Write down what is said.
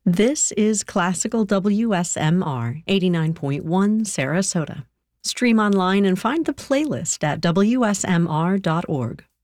This is Classical WSMR 89.1 Sarasota. Stream online and find the playlist at WSMR.org.